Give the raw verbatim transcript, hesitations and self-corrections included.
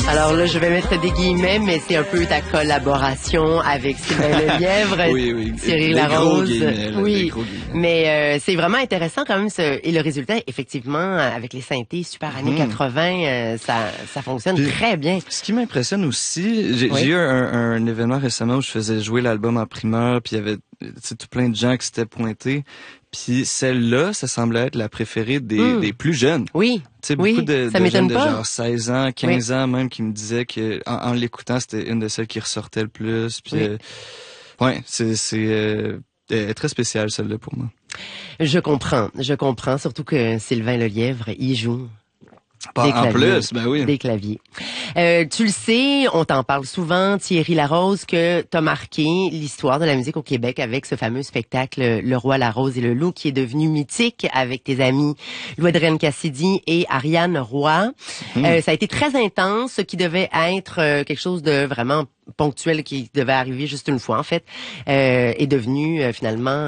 Alors là, je vais mettre des guillemets, mais c'est un peu ta collaboration avec Sylvain Lelièvre, oui, oui. Thierry des Larose. Gros guillemets, là, oui, des gros guillemets. mais euh, c'est vraiment intéressant quand même. Ce... Et le résultat, effectivement, avec les synthés super années mmh. quatre-vingts, euh, ça, ça fonctionne Puis, très bien. Ce qui m'impressionne aussi, j'ai oui. eu un, un événement récemment où je faisais jouer l'album en primeur, puis il y avait tout plein de gens qui s'étaient pointés. Puis celle-là, ça semblait être la préférée des, mmh. des plus jeunes. Oui. Tu sais, oui, beaucoup de, ça de jeunes de pas. genre seize ans, quinze oui. ans même, qui me disaient que en, en l'écoutant, c'était une de celles qui ressortait le plus. Puis, oui. euh, ouais, c'est c'est euh, très spécial celle-là pour moi. Je comprends, je comprends, surtout que Sylvain Lelièvre y joue. Pas Des en claviers, plus, ben oui. Des claviers. Euh, tu le sais, on t'en parle souvent, Thierry Larose, que t'as marqué l'histoire de la musique au Québec avec ce fameux spectacle Le Roi, la Rose et le Loup qui est devenu mythique avec tes amis Louis-Adrien Cassidy et Ariane Roy. Mmh. Euh, ça a été très intense, ce qui devait être euh, quelque chose de vraiment ponctuel qui devait arriver juste une fois en fait, euh, est devenu euh, finalement